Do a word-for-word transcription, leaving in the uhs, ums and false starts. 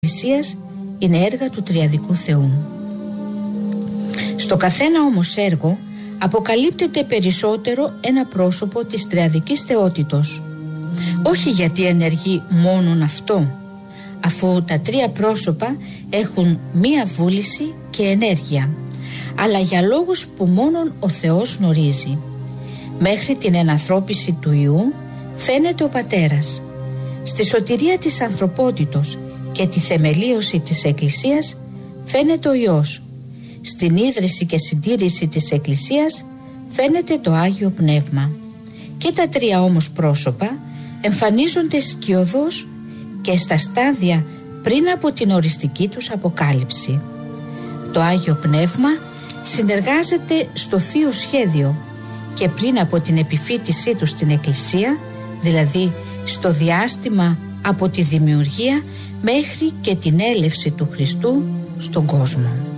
Εκκλησίας είναι έργα του Τριαδικού Θεού. Στο καθένα όμως έργο αποκαλύπτεται περισσότερο ένα πρόσωπο της Τριαδικής Θεότητος. Όχι γιατί ενεργεί μόνον αυτό, αφού τα τρία πρόσωπα έχουν μία βούληση και ενέργεια, αλλά για λόγους που μόνον ο Θεός γνωρίζει. Μέχρι την ενανθρώπιση του Υιού φαίνεται ο Πατέρας. Στη σωτηρία της ανθρωπότητος και τη θεμελίωση της Εκκλησίας φαίνεται ο Υιός. Στην ίδρυση και συντήρηση της Εκκλησίας φαίνεται το Άγιο Πνεύμα. Και τα τρία όμως πρόσωπα εμφανίζονται σκιωδώς και στα στάδια πριν από την οριστική τους αποκάλυψη. Το Άγιο Πνεύμα συνεργάζεται στο Θείο Σχέδιο και πριν από την επιφύτισή του στην Εκκλησία, δηλαδή στο διάστημα από τη δημιουργία μέχρι και την έλευση του Χριστού στον κόσμο.